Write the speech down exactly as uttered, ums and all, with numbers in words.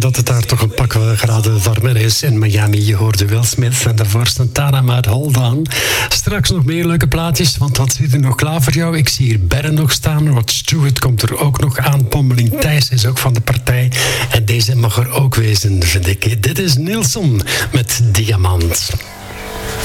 dat het daar toch een pak graden warmer is in Miami. Je hoorde Will Smith en daarvoor Santana met Hold On. Straks nog meer leuke plaatjes, want wat zit er nog klaar voor jou? Ik zie hier Berren nog staan. Rod Stewart komt er ook nog aan. Pommeling Thijs is ook van de partij. En deze mag er ook wezen, vind ik. Dit is Nilsson met Diamant.